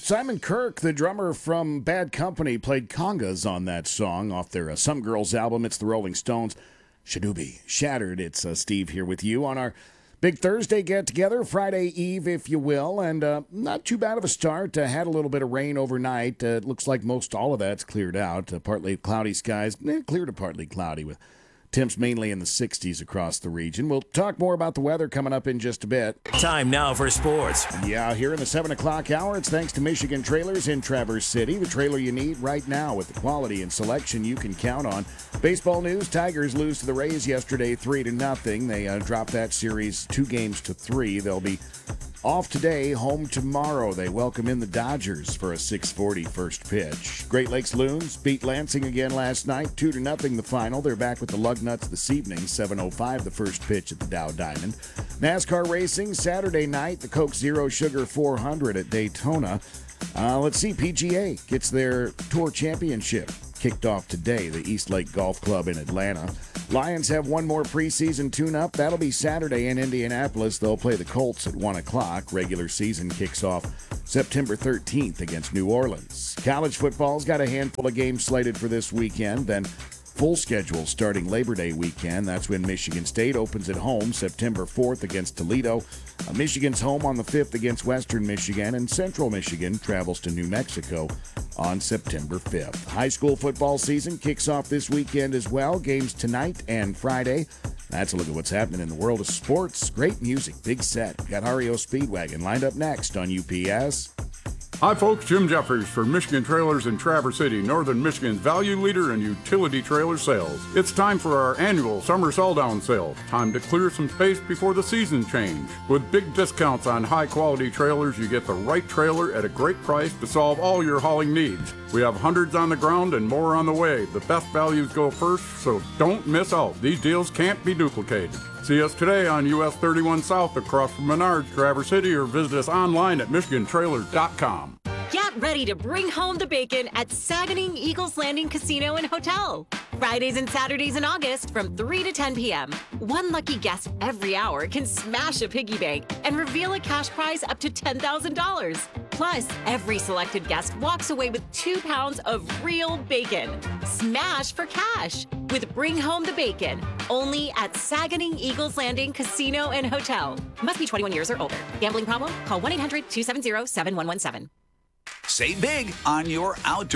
Simon Kirke, the drummer from Bad Company, played congas on that song off their Some Girls album. It's the Rolling Stones. Shinobi Shattered. It's Steve here with you on our big Thursday get-together, Friday Eve, if you will, and not too bad of a start. Had a little bit of rain overnight. It looks like most all of that's cleared out. Partly cloudy skies, clear to partly cloudy with temps mainly in the 60s across the region. We'll talk more about the weather coming up in just a bit. Time now for sports. Yeah, here in the 7 o'clock hour, it's thanks to Michigan Trailers in Traverse City. The trailer you need right now with the quality and selection you can count on. Baseball news, Tigers lose to the Rays yesterday 3-0. They dropped that series 2-3. They'll be off today, home tomorrow. They welcome in the Dodgers for a 6:40 first pitch. Great Lakes Loons beat Lansing again last night, 2-0 the final. They're back with the Lugnuts this evening, 7:05 the first pitch at the Dow Diamond. NASCAR racing Saturday night, the Coke Zero Sugar 400 at Daytona. Let's see, PGA gets their Tour Championship kicked off today, the East Lake Golf Club in Atlanta. Lions have one more preseason tune-up. That'll be Saturday in Indianapolis. They'll play the Colts at 1 o'clock. Regular season kicks off September 13th against New Orleans. College football's got a handful of games slated for this weekend, then full schedule starting Labor Day weekend. That's when Michigan State opens at home September 4th against Toledo. Michigan's home on the 5th against Western Michigan, and Central Michigan travels to New Mexico on September 5th. High school football season kicks off this weekend as well. Games tonight and Friday. That's a look at what's happening in the world of sports. Great music, big set. Got REO Speedwagon lined up next on UPS. Hi folks, Jim Jeffries for Michigan Trailers in Traverse City, Northern Michigan's value leader in utility trailer sales. It's time for our annual summer sell-down sale. Time to clear some space before the season change. With big discounts on high-quality trailers, you get the right trailer at a great price to solve all your hauling needs. We have hundreds on the ground and more on the way. The best values go first, so don't miss out. These deals can't be duplicated. See us today on US 31 South across from Menards, Traverse City, or visit us online at MichiganTrailers.com. Get ready to bring home the bacon at Saganing Eagles Landing Casino and Hotel. Fridays and Saturdays in August from 3 to 10 p.m. One lucky guest every hour can smash a piggy bank and reveal a cash prize up to $10,000. Plus, every selected guest walks away with 2 pounds of real bacon. Smash for cash with Bring Home the Bacon, only at Saganing Eagles Landing Casino and Hotel. Must be 21 years or older. Gambling problem? Call 1-800-270-7117. Save big on your outdoor